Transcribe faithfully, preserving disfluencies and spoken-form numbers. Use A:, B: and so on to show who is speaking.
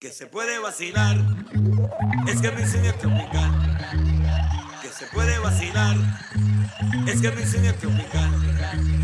A: Que se puede vacilar, es que mi sueño es tropical. Que se puede vacilar, es que mi sueño es tropical.